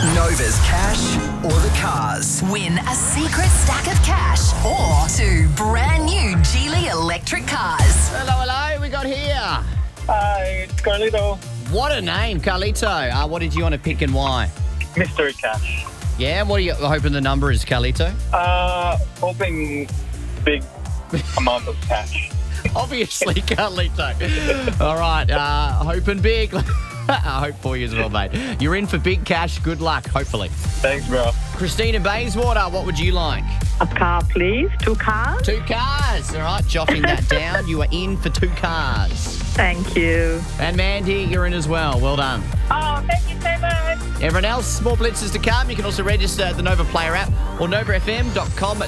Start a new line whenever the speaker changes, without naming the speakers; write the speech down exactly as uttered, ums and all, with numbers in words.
Nova's cash or the cars?
Win a secret stack of cash or two brand new Geely electric cars.
Hello, hello. We got here.
Hi, it's Carlito.
What a name, Carlito. Uh, what did you want to pick and why?
Mystery Cash.
Yeah, what are you hoping the number is, Carlito?
Uh, hoping big amount of cash.
Obviously, Carlito. All right, uh, hoping big. I hope for you as well, mate. You're in for big cash. Good luck, hopefully.
Thanks, bro.
Christina Bayswater, what would you like?
A car, please. Two cars.
Two cars. All right, jotting that down. You are in for two cars.
Thank you.
And Mandy, you're in as well. Well done.
Oh, thank you so much.
Everyone else, more blitzes to come. You can also register at the Nova Player app or nova f m dot com